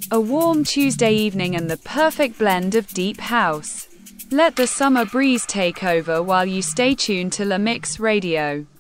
A warm Tuesday evening and the perfect blend of deep house. Let the summer breeze take over while you stay tuned to La Mix Radio.